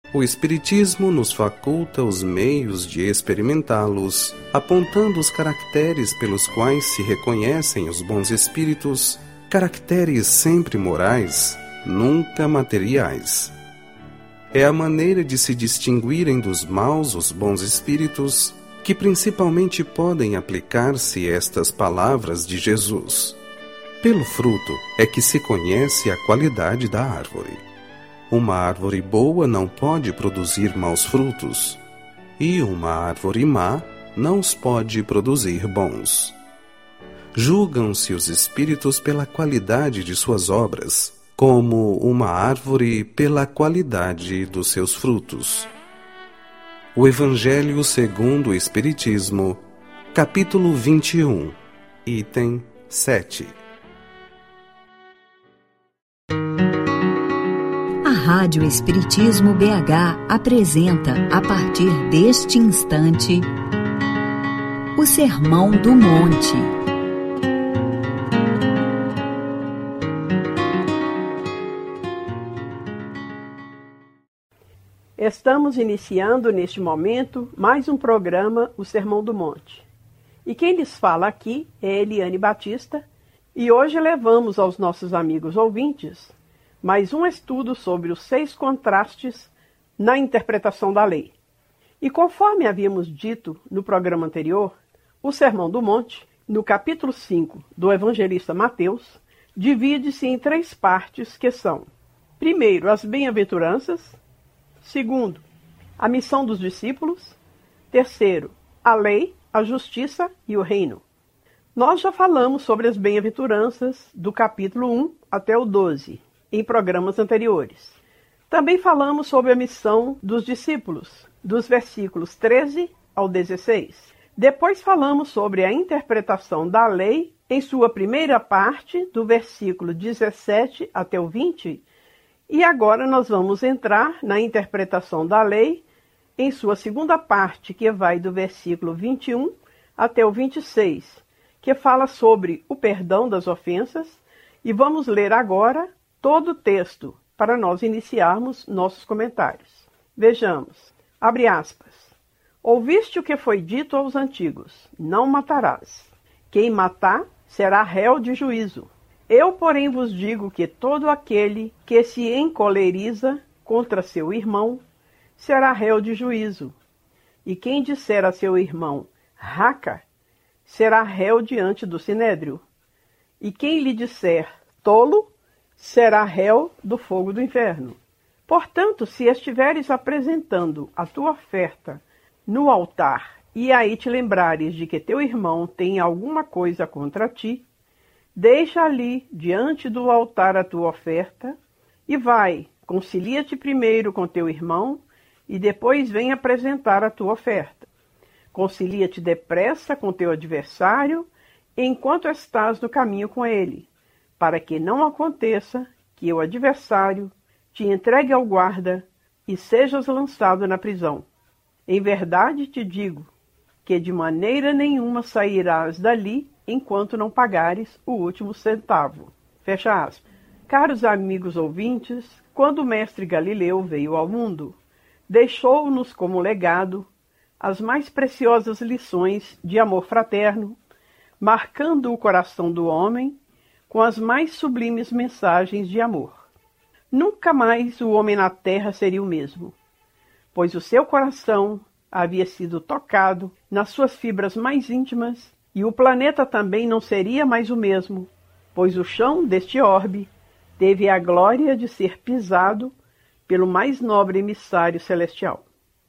O Espiritismo nos faculta os meios de experimentá-los, apontando os caracteres pelos quais se reconhecem os bons espíritos, caracteres sempre morais, nunca materiais. É a maneira de se distinguirem dos maus os bons espíritos, que principalmente podem aplicar-se estas palavras de Jesus. Pelo fruto é que se conhece a qualidade da árvore. Uma árvore boa não pode produzir maus frutos, e uma árvore má não os pode produzir bons. Julgam-se os espíritos pela qualidade de suas obras, como uma árvore pela qualidade dos seus frutos. O Evangelho segundo o Espiritismo, capítulo 21, item 7. A Rádio Espiritismo BH apresenta, a partir deste instante, o Sermão do Monte. Estamos iniciando neste momento mais um programa, o Sermão do Monte. E quem lhes fala aqui é Eliane Batista, e hoje levamos aos nossos amigos ouvintes mais um estudo sobre os 6 contrastes na interpretação da lei. E conforme havíamos dito no programa anterior, o Sermão do Monte, no capítulo 5 do evangelista Mateus, divide-se em 3 partes que são: primeiro, as bem-aventuranças; segundo, a missão dos discípulos; terceiro, a lei, a justiça e o reino. Nós já falamos sobre as bem-aventuranças do capítulo 1 até o 12, em programas anteriores. Também falamos sobre a missão dos discípulos, dos versículos 13 ao 16. Depois falamos sobre a interpretação da lei em sua primeira parte, do versículo 17 até o 20, e agora nós vamos entrar na interpretação da lei em sua segunda parte, que vai do versículo 21 até o 26, que fala sobre o perdão das ofensas, e vamos ler agora todo o texto para nós iniciarmos nossos comentários. Vejamos, abre aspas. Ouviste o que foi dito aos antigos: não matarás. Quem matar será réu de juízo. Eu, porém, vos digo que todo aquele que se encoleriza contra seu irmão será réu de juízo. E quem disser a seu irmão, raca, será réu diante do sinédrio. E quem lhe disser, tolo, será réu do fogo do inferno. Portanto, se estiveres apresentando a tua oferta no altar, e aí te lembrares de que teu irmão tem alguma coisa contra ti, deixa ali, diante do altar, a tua oferta, e vai, concilia-te primeiro com teu irmão, e depois vem apresentar a tua oferta. Concilia-te depressa com teu adversário, enquanto estás no caminho com ele, para que não aconteça que o adversário te entregue ao guarda e sejas lançado na prisão. Em verdade te digo que de maneira nenhuma sairás dali enquanto não pagares o último centavo. Fecha aspas. Caros amigos ouvintes, quando o mestre Galileu veio ao mundo, deixou-nos como legado as mais preciosas lições de amor fraterno, marcando o coração do homem com as mais sublimes mensagens de amor. Nunca mais o homem na terra seria o mesmo, pois o seu coração havia sido tocado nas suas fibras mais íntimas, e o planeta também não seria mais o mesmo, pois o chão deste orbe teve a glória de ser pisado pelo mais nobre emissário celestial.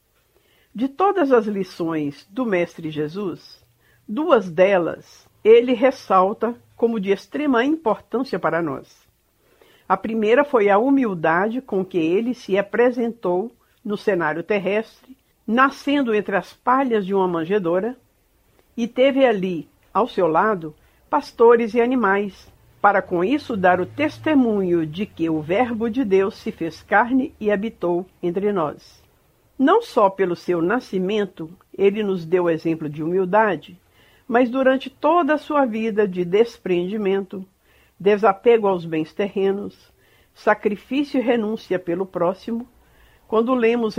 De todas as lições do Mestre Jesus, 2 delas ele ressalta como de extrema importância para nós. A primeira foi a humildade com que ele se apresentou no cenário terrestre, nascendo entre as palhas de uma manjedoura, e teve ali, ao seu lado, pastores e animais, para com isso dar o testemunho de que o Verbo de Deus se fez carne e habitou entre nós. Não só pelo seu nascimento ele nos deu exemplo de humildade, mas durante toda a sua vida de desprendimento, desapego aos bens terrenos, sacrifício e renúncia pelo próximo, Quando lemos